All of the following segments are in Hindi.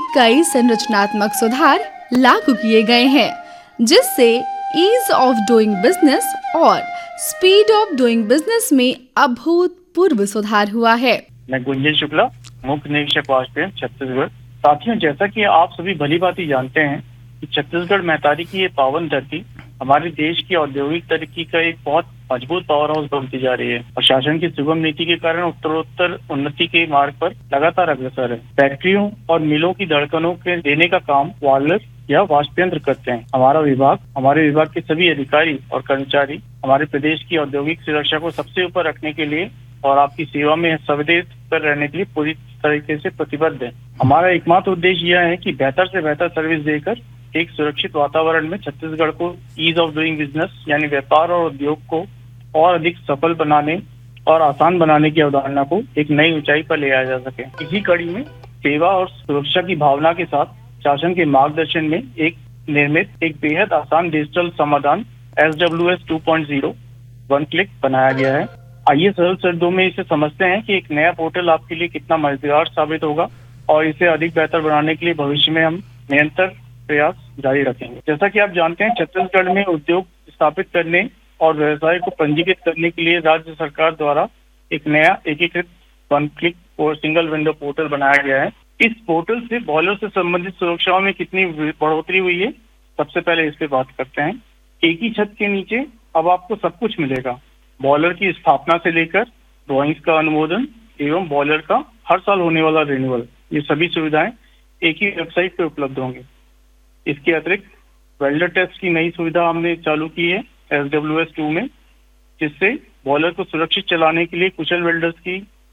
कई संरचनात्मक सुधार लागू किए गए हैं, जिससे ईज ऑफ डूइंग बिजनेस और स्पीड ऑफ डूइंग बिजनेस में अभूतपूर्व सुधार हुआ है। मैं गुंजन शुक्ला, मुख्य निरीक्षक वाष्पेय छत्तीसगढ़। साथियों, जैसा कि आप सभी भली भांति जानते हैं कि छत्तीसगढ़ मैतारी की ये पावन धरती हमारे देश की औद्योगिक तरक्की का एक बहुत मजबूत पावर हाउस बनती जा रही है और शासन की सुगम नीति के कारण उत्तरोत्तर उन्नति के मार्ग पर लगातार अग्रसर है। फैक्ट्रियों और मिलों की धड़कनों के देने का काम वाल्व या वाष्पयंत्र करते हैं। हमारे विभाग के सभी अधिकारी और कर्मचारी हमारे प्रदेश की औद्योगिक सुरक्षा को सबसे ऊपर रखने के लिए और आपकी सेवा में सवदेश पर रहने के लिए पूरी तरीके से प्रतिबद्ध है। हमारा एकमात्र उद्देश्य यह है कि बेहतर से बेहतर सर्विस देकर एक सुरक्षित वातावरण में छत्तीसगढ़ को ईज ऑफ डूइंग बिजनेस यानी व्यापार और उद्योग को और अधिक सफल बनाने और आसान बनाने की अवधारणा को एक नई ऊंचाई पर ले आया जा सके। इसी कड़ी में सेवा और सुरक्षा की भावना के साथ शासन के मार्गदर्शन में एक बेहद आसान डिजिटल समाधान SWS 2.0 वन क्लिक बनाया गया है। आइए सरल शब्दों में इसे समझते हैं कि एक नया पोर्टल आपके लिए कितना मददगार साबित होगा और इसे अधिक बेहतर बनाने के लिए भविष्य में हम निरंतर प्रयास जारी रखेंगे। जैसा कि आप जानते हैं, छत्तीसगढ़ में उद्योग स्थापित करने और व्यवसाय को पंजीकृत करने के लिए राज्य सरकार द्वारा एक नया एकीकृत वन क्लिक और सिंगल विंडो पोर्टल बनाया गया है। इस पोर्टल से बॉयलर से संबंधित सुरक्षाओं में कितनी बढ़ोतरी हुई है, सबसे पहले इस पे बात करते हैं। एक ही छत के नीचे अब आपको सब कुछ मिलेगा। बॉयलर की स्थापना से लेकर ड्राइंग्स का अनुमोदन एवं बॉयलर का हर साल होने वाला रिन्यूअल, ये सभी सुविधाएं एक ही वेबसाइट पे उपलब्ध होंगी। इसके अतिरिक्त वेल्डर टेस्ट की नई सुविधा हमने चालू की है SWS 2 में, जिससे बॉयलर को सुरक्षित चलाने के लिए कुशल वेल्डर्स की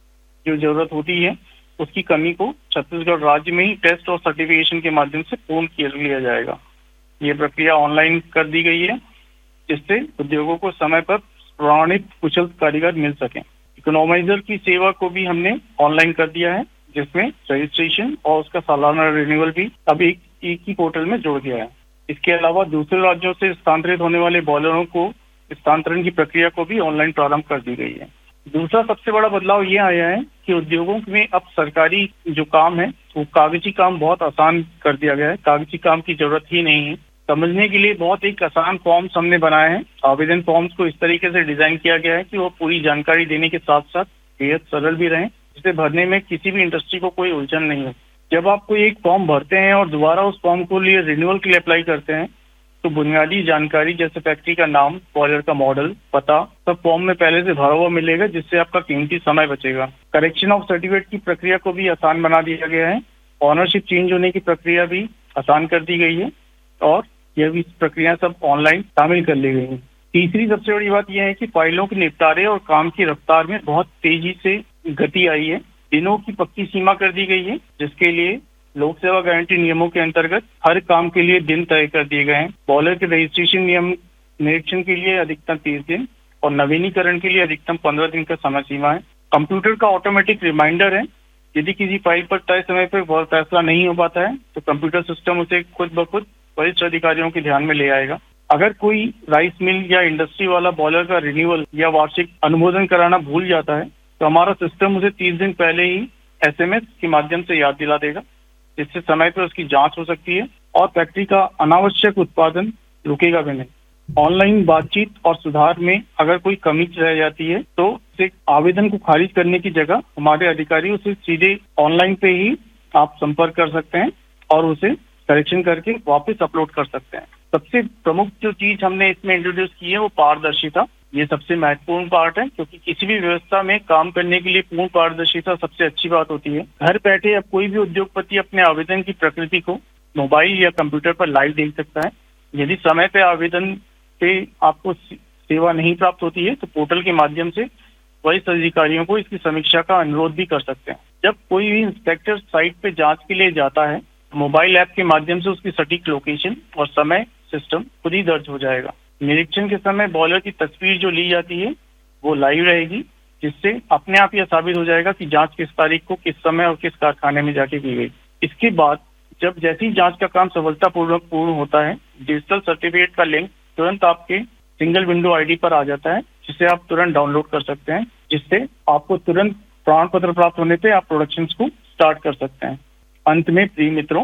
जो जरूरत होती है उसकी कमी को छत्तीसगढ़ राज्य में ही टेस्ट और सर्टिफिकेशन के माध्यम से पूर्ण कर लिया जाएगा। ये प्रक्रिया ऑनलाइन कर दी गई है, जिससे उद्योगों को समय पर प्रमाणित कुशल कारीगर मिल सके। इकोनॉमाइजर की सेवा को भी हमने ऑनलाइन कर दिया है, जिसमें रजिस्ट्रेशन और उसका सालाना रिन्यूअल भी अब एक ही पोर्टल में जोड़ दिया है। इसके अलावा दूसरे राज्यों से स्थानांतरित होने वाले बॉयलरों को स्थानांतरण की प्रक्रिया को भी ऑनलाइन प्रारंभ कर दी गई है। दूसरा सबसे बड़ा बदलाव ये आया है कि उद्योगों में अब सरकारी जो काम है वो कागजी काम बहुत आसान कर दिया गया है। कागजी काम की जरूरत ही नहीं है। समझने के लिए बहुत एक आसान फॉर्म्स हमने बनाए हैं। आवेदन फॉर्म्स को इस तरीके से डिजाइन किया गया है कि वो पूरी जानकारी देने के साथ साथ बेहद सरल भी रहें, जिसे भरने में किसी भी इंडस्ट्री को कोई उलझन नहीं हो। जब आप कोई एक फॉर्म भरते हैं और दोबारा उस फॉर्म को लिए रिन्यूअल के लिए अप्लाई करते हैं, तो बुनियादी जानकारी जैसे फैक्ट्री का नाम, बॉयलर का मॉडल, पता सब फॉर्म में पहले से भरा हुआ मिलेगा, जिससे आपका कीमती समय बचेगा। करेक्शन ऑफ सर्टिफिकेट की प्रक्रिया को भी आसान बना दिया गया है। ऑनरशिप चेंज होने की प्रक्रिया भी आसान कर दी गई है और यह भी प्रक्रिया सब ऑनलाइन शामिल कर ली गई है। तीसरी सबसे बड़ी बात यह है कि फाइलों के निपटारे और काम की रफ्तार में बहुत तेजी से गति आई है। दिनों की पक्की सीमा कर दी गई है, जिसके लिए लोक सेवा गारंटी नियमों के अंतर्गत हर काम के लिए दिन तय कर दिए गए हैं। बॉयलर के रजिस्ट्रेशन नियम निरीक्षण के लिए अधिकतम 30 दिन और नवीनीकरण के लिए अधिकतम 15 दिन का समय सीमा है। कंप्यूटर का ऑटोमेटिक रिमाइंडर है। यदि किसी फाइल पर तय समय पर फैसला नहीं हो पाता है तो कंप्यूटर सिस्टम उसे खुद ब खुद वरिष्ठ अधिकारियों के ध्यान में ले आएगा। अगर कोई राइस मिल या इंडस्ट्री वाला बॉयलर का रिन्यूअल या वार्षिक अनुमोदन कराना भूल जाता है तो हमारा सिस्टम उसे 30 दिन पहले ही SMS के माध्यम से याद दिला देगा, जिससे समय पर उसकी जांच हो सकती है और फैक्ट्री का अनावश्यक उत्पादन रुकेगा भी नहीं। ऑनलाइन बातचीत और सुधार में अगर कोई कमी रह जाती है तो उसे आवेदन को खारिज करने की जगह हमारे अधिकारी उसे सीधे ऑनलाइन पे ही आप संपर्क कर सकते हैं और उसे करेक्शन करके वापस अपलोड कर सकते हैं। सबसे प्रमुख जो चीज हमने इसमें इंट्रोड्यूस की है वो पारदर्शिता। ये सबसे महत्वपूर्ण पार्ट है, क्योंकि किसी भी व्यवस्था में काम करने के लिए पूर्ण पारदर्शिता सबसे अच्छी बात होती है। घर बैठे अब कोई भी उद्योगपति अपने आवेदन की प्रकृति को मोबाइल या कंप्यूटर पर लाइव देख सकता है। यदि समय पे आवेदन पे आपको सेवा नहीं प्राप्त होती है तो पोर्टल के माध्यम से वरिष्ठ अधिकारियों को इसकी समीक्षा का अनुरोध भी कर सकते हैं। जब कोई भी इंस्पेक्टर साइट पे जांच के लिए जाता है, मोबाइल ऐप के माध्यम से उसकी सटीक लोकेशन और समय सिस्टम खुद ही दर्ज हो जाएगा। निरीक्षण के समय बॉयलर की तस्वीर जो ली जाती है वो लाइव रहेगी, जिससे अपने आप यह साबित हो जाएगा कि जांच किस तारीख को, किस समय और किस कारखाने में जाके की गई। इसके बाद जब जैसी जांच का काम सफलतापूर्वक पूर्ण होता है, डिजिटल सर्टिफिकेट का लिंक तुरंत आपके सिंगल विंडो ID पर आ जाता है, जिसे आप तुरंत डाउनलोड कर सकते हैं, जिससे आपको तुरंत प्रमाण पत्र प्राप्त होने पे आप प्रोडक्शन को स्टार्ट कर सकते हैं। अंत में प्रिय मित्रों,